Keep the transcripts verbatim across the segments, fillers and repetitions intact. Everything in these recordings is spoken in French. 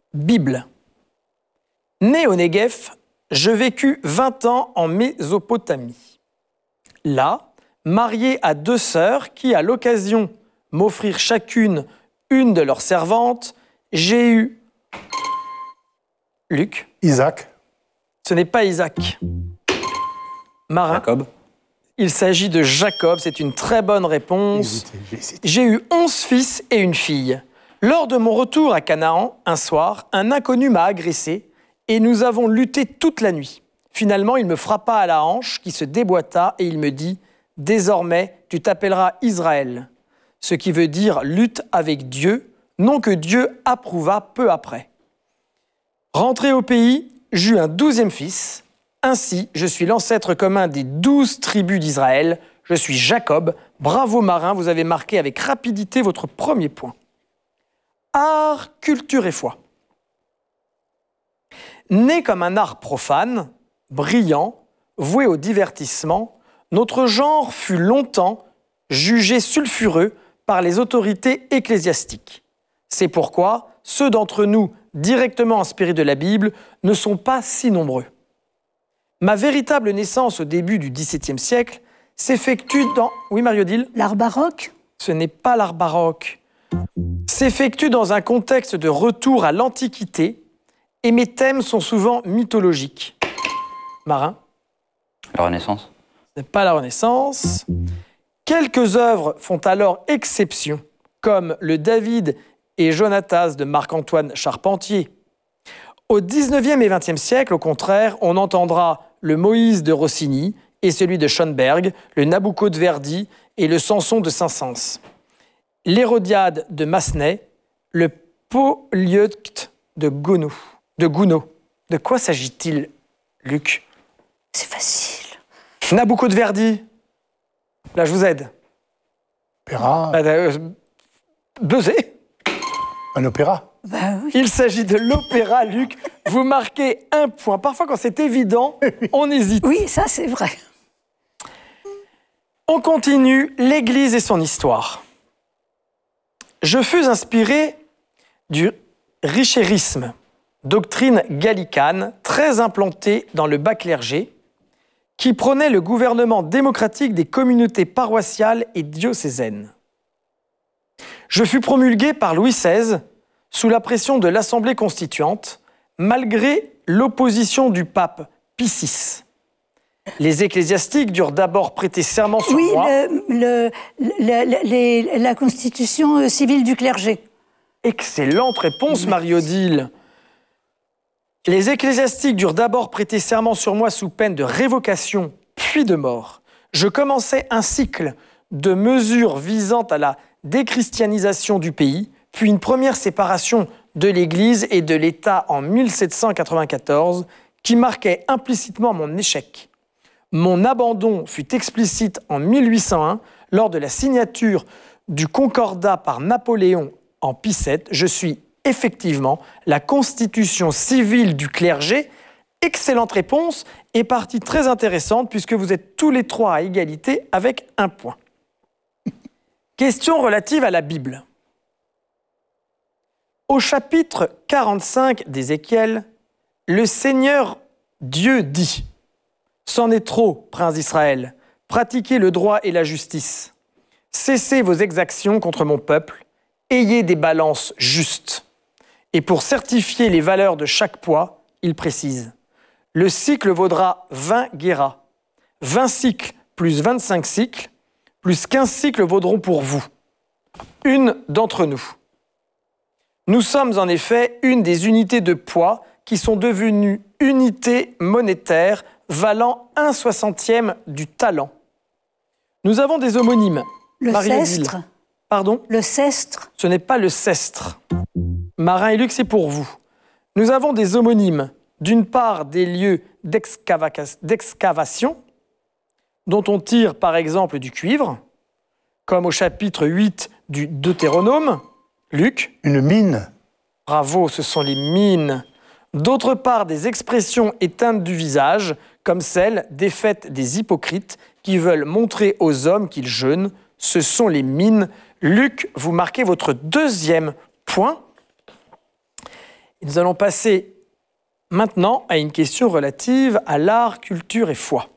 Bible. Né au Negev, je vécus vingt ans en Mésopotamie. Là, marié à deux sœurs qui, à l'occasion, m'offrirent chacune une de leurs servantes, j'ai eu... Luc. Isaac. Ce n'est pas Isaac. Marin. Jacob. Il s'agit de Jacob, c'est une très bonne réponse. J'ai eu onze fils et une fille. Lors de mon retour à Canaan, un soir, un inconnu m'a agressé et nous avons lutté toute la nuit. Finalement, il me frappa à la hanche qui se déboîta et il me dit « Désormais, tu t'appelleras Israël », ce qui veut dire « lutte avec Dieu », nom que Dieu approuva peu après. Rentré au pays, j'eus un douzième fils. Ainsi, je suis l'ancêtre commun des douze tribus d'Israël. Je suis Jacob. Bravo Marin, vous avez marqué avec rapidité votre premier point. Art, culture et foi. Né comme un art profane, brillant, voué au divertissement, notre genre fut longtemps jugé sulfureux par les autorités ecclésiastiques. C'est pourquoi ceux d'entre nous directement inspirés de la Bible ne sont pas si nombreux. Ma véritable naissance au début du dix-septième siècle s'effectue dans... Oui, Marie-Odile ? L'art baroque ? Ce n'est pas l'art baroque. S'effectue dans un contexte de retour à l'Antiquité et mes thèmes sont souvent mythologiques. Marin ? La Renaissance. Ce n'est pas la Renaissance. Quelques œuvres font alors exception, comme le David et Jonatas de Marc-Antoine Charpentier. Au dix-neuvième et vingtième siècle, au contraire, on entendra le Moïse de Rossini et celui de Schoenberg, le Nabucco de Verdi et le Samson de Saint-Saëns, l'Hérodiade de Massenet, le Polyeucte de Gounod. De Gounod. De quoi s'agit-il, Luc ? C'est facile. Nabucco de Verdi. Là, je vous aide. Opéra. Bah, euh, buzzer. Un opéra. Bah oui. Il s'agit de l'opéra, Luc. Vous marquez un point. Parfois, quand c'est évident, on hésite. Oui, ça c'est vrai. On continue l'Église et son histoire. Je fus inspiré du richérisme, doctrine gallicane très implantée dans le bas clergé, qui prônait le gouvernement démocratique des communautés paroissiales et diocésaines. Je fus promulgué par Louis seize sous la pression de l'Assemblée constituante, malgré l'opposition du pape Pie six. Les ecclésiastiques durent d'abord prêter serment sur oui, moi. Oui, le, le, le, les, la constitution civile du clergé. Excellente réponse, Marie-Odile. Les ecclésiastiques durent d'abord prêter serment sur moi sous peine de révocation, puis de mort. Je commençais un cycle de mesures visant à la déchristianisation du pays, puis une première séparation de l'Église et de l'État en mille sept cent quatre-vingt-quatorze, qui marquait implicitement mon échec. Mon abandon fut explicite en mille huit cent un, lors de la signature du Concordat par Napoléon en Pie sept. Je suis effectivement la constitution civile du clergé. Excellente réponse et partie très intéressante puisque vous êtes tous les trois à égalité avec un point. Question relative à la Bible. Au chapitre quarante-cinq d'Ézéchiel, le Seigneur Dieu dit « C'en est trop, prince d'Israël, pratiquez le droit et la justice. Cessez vos exactions contre mon peuple, ayez des balances justes. » Et pour certifier les valeurs de chaque poids, il précise « Le cycle vaudra vingt guéras. vingt cycles plus vingt-cinq cycles, plus quinze cycles vaudront pour vous. Une d'entre nous. Nous sommes en effet une des unités de poids qui sont devenues unités monétaires valant un soixantième du talent. Nous avons des homonymes. Le Marie-Odile. cestre. Pardon ? Le cestre. Ce n'est pas le cestre. Marin et Luc, c'est pour vous. Nous avons des homonymes. D'une part, des lieux d'excava- d'excavation, dont on tire par exemple du cuivre, comme au chapitre huit du Deutéronome. Luc. Une mine. Bravo, ce sont les mines. D'autre part, des expressions éteintes du visage, comme celle des fêtes des hypocrites, qui veulent montrer aux hommes qu'ils jeûnent. Ce sont les mines. Luc, vous marquez votre deuxième point. Nous allons passer maintenant à une question relative à l'art, culture et foi.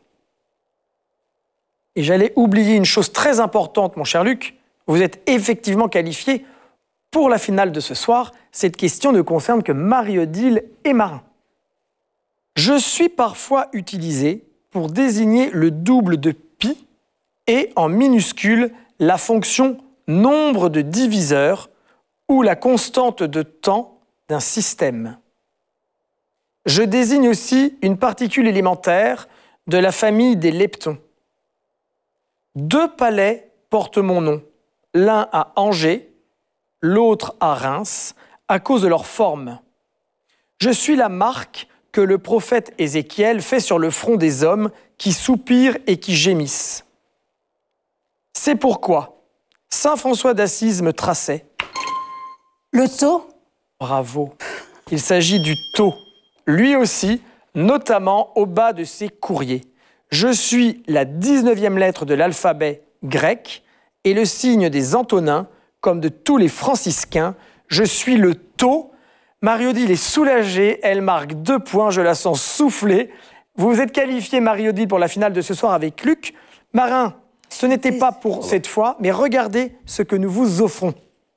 Et j'allais oublier une chose très importante, mon cher Luc. Vous êtes effectivement qualifié pour la finale de ce soir. Cette question ne concerne que Marie-Odile et Marin. Je suis parfois utilisé pour désigner le double de pi et en minuscule la fonction nombre de diviseurs ou la constante de temps d'un système. Je désigne aussi une particule élémentaire de la famille des leptons. Deux palais portent mon nom, l'un à Angers, l'autre à Reims, à cause de leur forme. Je suis la marque que le prophète Ézéchiel fait sur le front des hommes qui soupirent et qui gémissent. C'est pourquoi saint François d'Assise me traçait. Le tau? Bravo. Il s'agit du tau. Lui aussi, notamment au bas de ses courriers. Je suis la dix-neuvième lettre de l'alphabet grec et le signe des Antonins, comme de tous les franciscains. Je suis le tau. Marie-Odile est soulagée, elle marque deux points, je la sens souffler. Vous êtes qualifiée, Marie-Odile, pour la finale de ce soir avec Luc. Marin, ce n'était pas pour cette fois, mais regardez ce que nous vous offrons.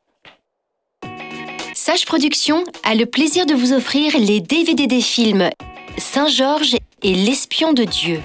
Sage Productions a le plaisir de vous offrir les D V D des films Saint-Georges et l'Espion de Dieu.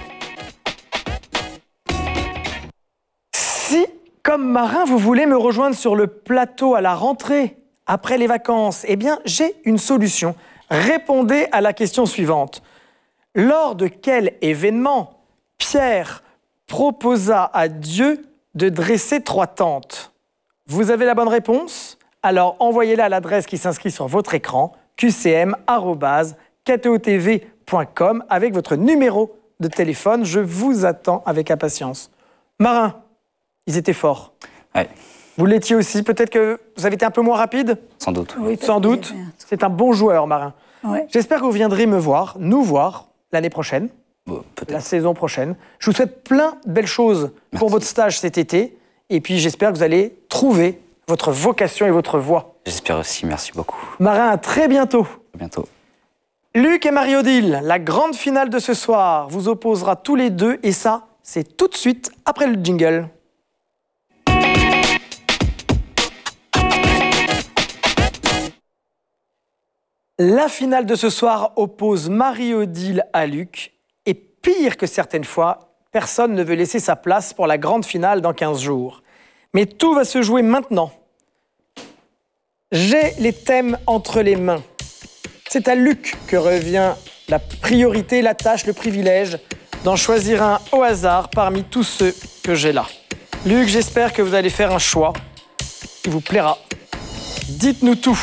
Si, comme Marin, vous voulez me rejoindre sur le plateau à la rentrée, après les vacances, eh bien, j'ai une solution. Répondez à la question suivante. Lors de quel événement Pierre proposa à Dieu de dresser trois tentes? Vous avez la bonne réponse? Alors envoyez-la à l'adresse qui s'inscrit sur votre écran, q c m arobase k t o t v point com avec votre numéro de téléphone. Je vous attends avec impatience. Marin, ils étaient forts. Ouais. Vous l'étiez aussi. Peut-être que vous avez été un peu moins rapide? Sans doute. Oui, parce Sans que- doute. C'est un bon joueur, Marin. Ouais. J'espère que vous viendrez me voir, nous voir, l'année prochaine, Bon, peut-être. la saison prochaine. Je vous souhaite plein de belles choses pour Merci. votre stage cet été. Et puis j'espère que vous allez trouver votre vocation et votre voie. J'espère aussi. Merci beaucoup. Marin, à très bientôt. À bientôt. Luc et Marie-Odile, la grande finale de ce soir vous opposera tous les deux. Et ça, c'est tout de suite après le jingle. La finale de ce soir oppose Marie-Odile à Luc. Et pire que certaines fois, personne ne veut laisser sa place pour la grande finale dans quinze jours. Mais tout va se jouer maintenant. J'ai les thèmes entre les mains. C'est à Luc que revient la priorité, la tâche, le privilège d'en choisir un au hasard parmi tous ceux que j'ai là. Luc, j'espère que vous allez faire un choix qui vous plaira. Dites-nous tout.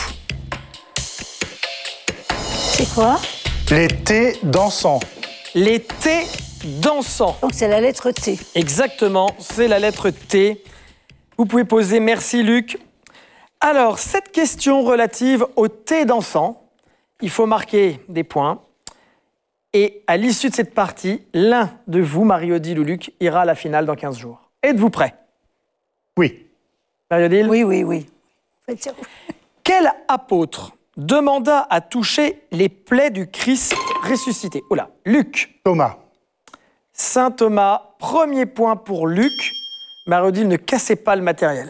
C'est quoi? Les thés dansants. Les thés dansants. Donc c'est la lettre T. Exactement, c'est la lettre T. Vous pouvez poser, merci Luc. Alors, cette question relative au thé dansant, il faut marquer des points. Et à l'issue de cette partie, l'un de vous, Marie-Odile ou Luc, ira à la finale dans quinze jours. Êtes-vous prêts? Oui. Marie-Odile? Oui, oui, oui. Faites ça. Quel apôtre demanda à toucher les plaies du Christ ressuscité? Oh là, Luc. Thomas. Saint Thomas, premier point pour Luc. Marie-Odile, ne cassez pas le matériel.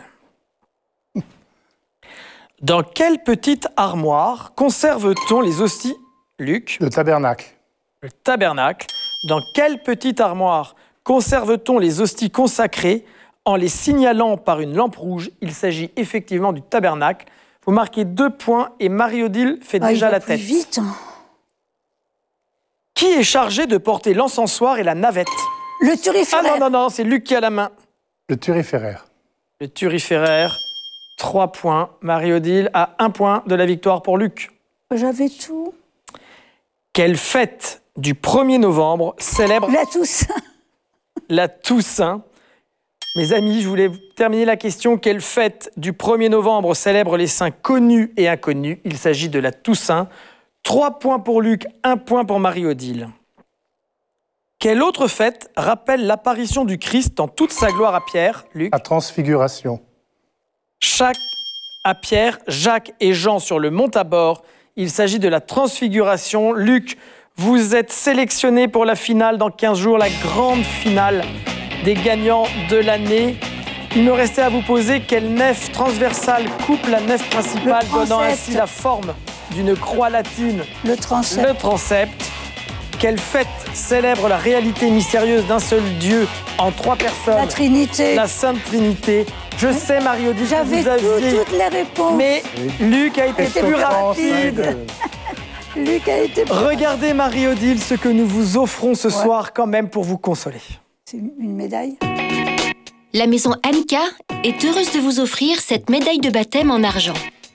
Dans quelle petite armoire conserve-t-on les hosties? Luc. Le tabernacle. Le tabernacle. Dans quelle petite armoire conserve-t-on les hosties consacrées en les signalant par une lampe rouge? Il s'agit effectivement du tabernacle. Vous marquez deux points et Marie-Odile fait Ah, il déjà va la plus tête. vite. hein. Qui est chargé de porter l'encensoir et la navette? Le Ah turiféraire. non, non, non, c'est Luc qui a la main. Le turiféraire. Le turiféraire, trois points. Marie-Odile a un point de la victoire pour Luc. J'avais tout. Quelle fête du premier novembre célèbre La Toussaint. la Toussaint? Mes amis, je voulais terminer la question. Quelle fête du premier novembre célèbre les saints connus et inconnus? Il s'agit de la Toussaint. Trois points pour Luc, un point pour Marie-Odile. Quelle autre fête rappelle l'apparition du Christ dans toute sa gloire à Pierre, Luc? La transfiguration. Chaque à Pierre, Jacques et Jean sur le mont Tabor, Il s'agit de la transfiguration. Luc, vous êtes sélectionné pour la finale dans quinze jours, la grande finale des gagnants de l'année. Il me restait à vous poser quelle nef transversale coupe la nef principale, donnant ainsi la forme d'une croix latine. Le transept. Le transept. Quelle fête célèbre la réalité mystérieuse d'un seul Dieu en trois personnes? La Trinité. La Sainte Trinité. Je sais, Marie-Odile, que J'avais vous aviez... tout- toutes les réponses. Mais Luc a été plus rapide. Luc a été... Regardez, Marie-Odile, ce que nous vous offrons ce Ouais. soir quand même pour vous consoler. C'est une médaille. La maison Anka est heureuse de vous offrir cette médaille de baptême en argent.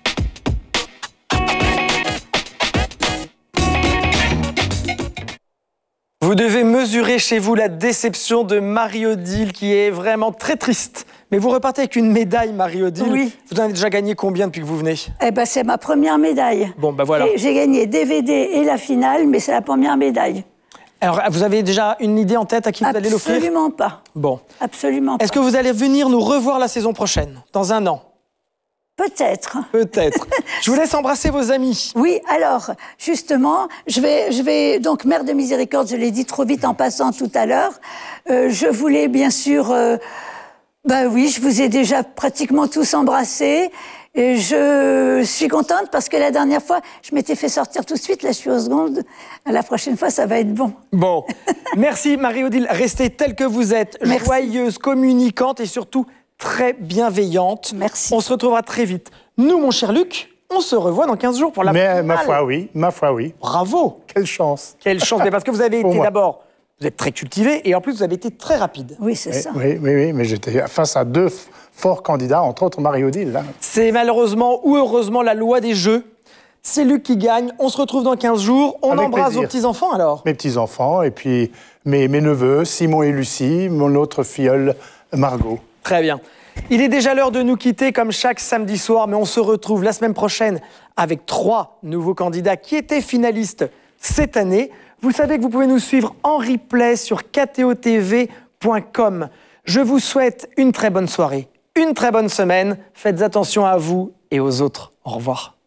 Vous devez mesurer chez vous la déception de Marie-Odile qui est vraiment très triste. Mais vous repartez avec une médaille, Marie-Odile. Oui. Vous en avez déjà gagné combien depuis que vous venez? Eh ben, c'est ma première médaille. Bon, ben voilà. Et j'ai gagné D V D et la finale, mais c'est la première médaille. Alors, vous avez déjà une idée en tête à qui vous allez l'offrir? Absolument pas. Bon. Absolument pas. Est-ce que vous allez venir nous revoir la saison prochaine, dans un an? Peut-être. Peut-être. Je vous laisse embrasser vos amis. Oui, alors, justement, je vais, je vais donc, Mère de Miséricorde, je l'ai dit trop vite en passant tout à l'heure. Euh, je voulais, bien sûr, euh, ben oui, je vous ai déjà pratiquement tous embrassés. Et je suis contente parce que la dernière fois, je m'étais fait sortir tout de suite. Là, je suis aux secondes. La prochaine fois, ça va être bon. Bon. Merci, Marie-Odile. Restez telle que vous êtes, Merci. joyeuse, communicante et surtout très bienveillante. Merci. On se retrouvera très vite. Nous, mon cher Luc, on se revoit dans quinze jours pour la Mais finale. ma foi, oui. Ma foi, oui. Bravo. Quelle chance. Quelle chance. Mais parce que vous avez Pour été moi. d'abord, vous êtes très cultivé et en plus, vous avez été très rapide. Oui, c'est Oui, ça. oui, oui, oui, mais j'étais face à deux f- forts candidats, entre autres Marie-Odile. Là. C'est malheureusement ou heureusement la loi des jeux. C'est Luc qui gagne. On se retrouve dans quinze jours. On Avec embrasse plaisir. vos petits-enfants alors. Mes petits-enfants, et puis mes, mes neveux, Simon et Lucie, mon autre filleule, Margot. Très bien. Il est déjà l'heure de nous quitter comme chaque samedi soir, mais on se retrouve la semaine prochaine avec trois nouveaux candidats qui étaient finalistes cette année. Vous savez que vous pouvez nous suivre en replay sur k t o t v point com. Je vous souhaite une très bonne soirée, une très bonne semaine. Faites attention à vous et aux autres. Au revoir.